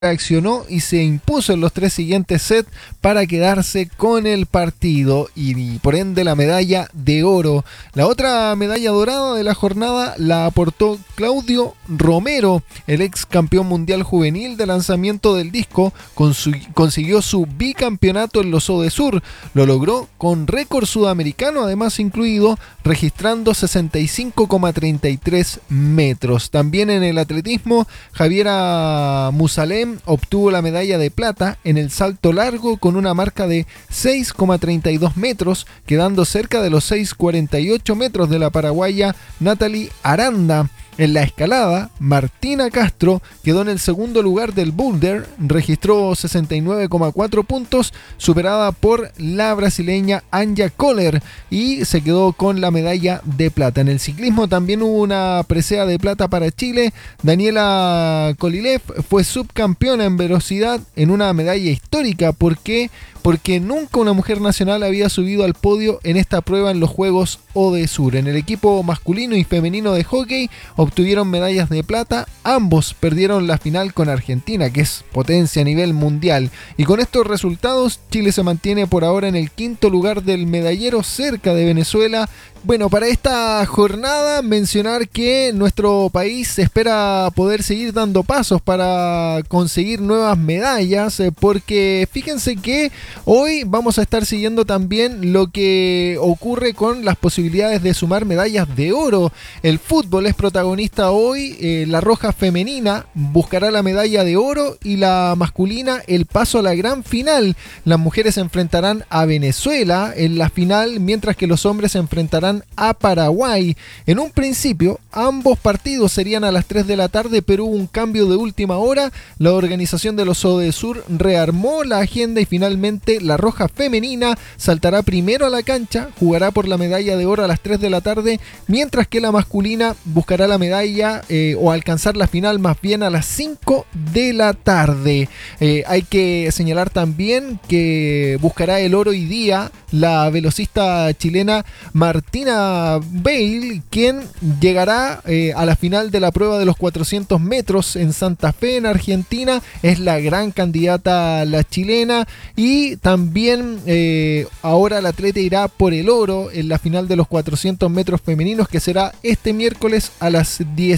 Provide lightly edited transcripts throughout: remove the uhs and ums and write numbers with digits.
reaccionó y se impuso en los 3 siguientes sets para quedarse con el partido y por ende la medalla de oro. La otra medalla dorada de la jornada la aportó Claudio Romero, el ex campeón mundial juvenil de lanzamiento del disco. Consiguió su bicampeonato en los Odesur. Lo logró con récord sudamericano además incluido, registrando 65,33 metros. También en el atletismo, Javiera Musalem obtuvo la medalla de plata en el salto largo con una marca de 6,32 metros, quedando cerca de los 6,48 metros de la paraguaya Natalie Aranda. En la escalada, Martina Castro quedó en el segundo lugar del boulder, registró 69,4 puntos, superada por la brasileña Anja Koller y se quedó con la medalla de plata. En el ciclismo también hubo una presea de plata para Chile. Daniela Kolilev fue subcampeona en velocidad en una medalla histórica. ¿Por qué? Porque nunca una mujer nacional había subido al podio en esta prueba en los Juegos Odesur. En el equipo masculino y femenino de hockey obtuvieron medallas de plata. Ambos perdieron la final con Argentina, que es potencia a nivel mundial. Y con estos resultados, Chile se mantiene por ahora en el quinto lugar del medallero, cerca de Venezuela. Bueno, para esta jornada mencionar que nuestro país espera poder seguir dando pasos para conseguir nuevas medallas, porque fíjense que hoy vamos a estar siguiendo también lo que ocurre con las posibilidades de sumar medallas de oro. El fútbol es protagonista hoy, la roja femenina buscará la medalla de oro y la masculina el paso a la gran final. Las mujeres se enfrentarán a Venezuela en la final, mientras que los hombres se enfrentarán a Paraguay. En un principio, ambos partidos serían a las 3 de la tarde, pero hubo un cambio de última hora. La organización de los Odesur rearmó la agenda y finalmente la roja femenina saltará primero a la cancha, jugará por la medalla de oro a las 3 de la tarde, mientras que la masculina buscará la medalla o alcanzar la final más bien a las 5 de la tarde. Hay que señalar también que buscará el oro hoy día la velocista chilena Martina Bale, quien llegará a la final de la prueba de los 400 metros en Santa Fe, en Argentina. Es la gran candidata la chilena y también ahora la atleta irá por el oro en la final de los 400 metros femeninos, que será este miércoles a las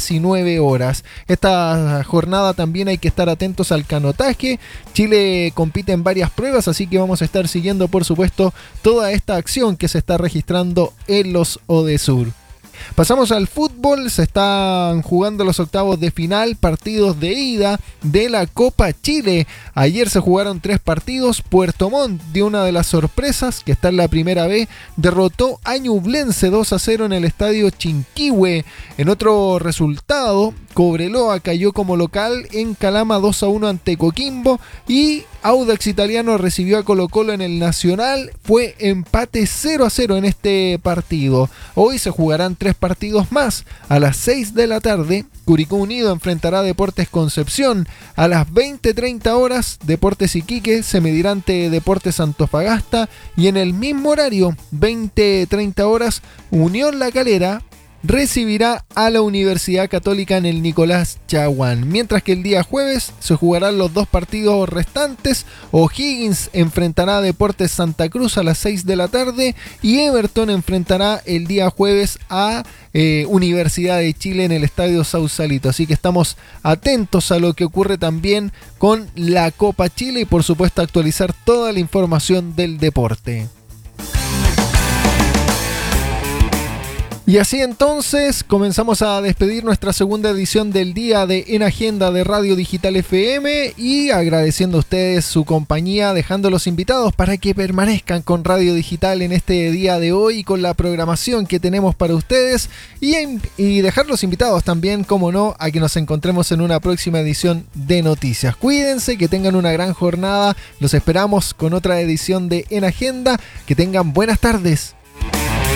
19 horas. Esta jornada también hay que estar atentos al canotaje. Chile compite en varias pruebas, así que vamos a estar siguiendo por supuesto toda esta acción que se está registrando en los Odesur. Pasamos al fútbol, se están jugando los octavos de final, partidos de ida de la Copa Chile. Ayer se jugaron 3 partidos. Puerto Montt dio una de las sorpresas, que está en la primera B, derrotó a Ñublense 2-0 en el estadio Chinquihue. En otro resultado, Cobreloa cayó como local en Calama 2-1 ante Coquimbo y Audax Italiano recibió a Colo-Colo en el Nacional. Fue empate 0-0 en este partido. Hoy se jugarán 3 partidos más. A las 6 de la tarde, Curicó Unido enfrentará a Deportes Concepción. A las 20:30 horas, Deportes Iquique se medirá ante Deportes Antofagasta. Y en el mismo horario, 20:30 horas, Unión La Calera recibirá a la Universidad Católica en el Nicolás Chaguán. Mientras que el día jueves se jugarán los 2 partidos restantes. O'Higgins enfrentará a Deportes Santa Cruz a las 6 de la tarde y Everton enfrentará el día jueves a Universidad de Chile en el Estadio Sausalito. Así que estamos atentos a lo que ocurre también con la Copa Chile y por supuesto actualizar toda la información del deporte. Y así entonces comenzamos a despedir nuestra segunda edición del día de En Agenda de Radio Digital FM y agradeciendo a ustedes su compañía, dejando los invitados para que permanezcan con Radio Digital en este día de hoy y con la programación que tenemos para ustedes y dejar los invitados también, como no, a que nos encontremos en una próxima edición de Noticias. Cuídense, que tengan una gran jornada, los esperamos con otra edición de En Agenda, que tengan buenas tardes.